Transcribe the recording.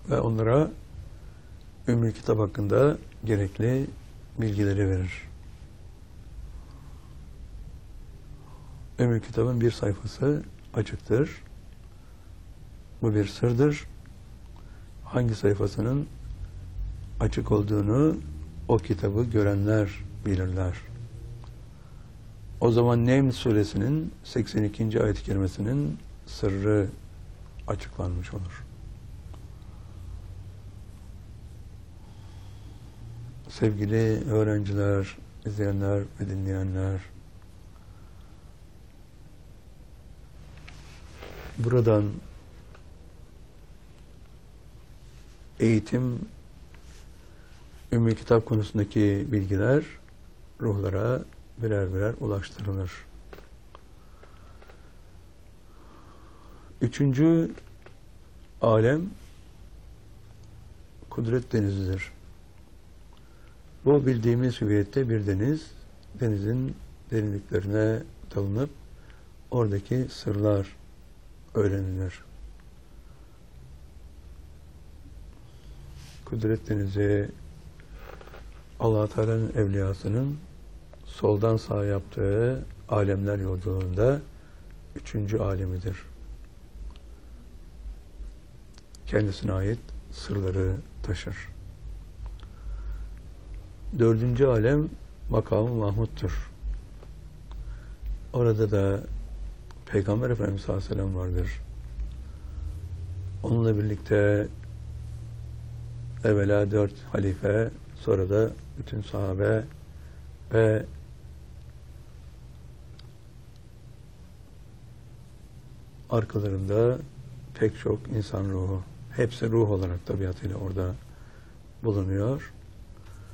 ve onlara Ümmül Kitap hakkında gerekli bilgileri verir. Ümmül Kitab'ın bir sayfası açıktır. Bu bir sırdır. Hangi sayfasının açık olduğunu o kitabı görenler bilirler. O zaman Neml suresinin 82. ayet-i kerimesinin sırrı açıklanmış olur. Sevgili öğrenciler, izleyenler ve dinleyenler, buradan eğitim, Ümmül Kitap konusundaki bilgiler ruhlara birer birer ulaştırılır. Üçüncü alem kudret denizidir. Bu bildiğimiz hüviyette bir deniz, denizin derinliklerine dalınıp oradaki sırlar öğrenilir. Kudret denizi Allah-u Teala'nın evliyasının soldan sağa yaptığı alemler yolculuğunda üçüncü alemidir. Kendisine ait sırları taşır. Dördüncü alem makam-ı Mahmud'dur. Orada da Peygamber Efendimiz sallallahu aleyhi ve sellem vardır. Onunla birlikte evvela 4 halife, sonra da bütün sahabe ve arkalarında pek çok insan ruhu. Hepsi ruh olarak tabiatıyla orada bulunuyor.